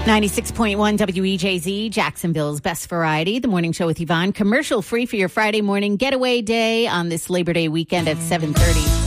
96.1 WEJZ, Jacksonville's best variety. The morning show with Yvonne. Commercial free for your Friday morning getaway day on this Labor Day weekend at 7:30.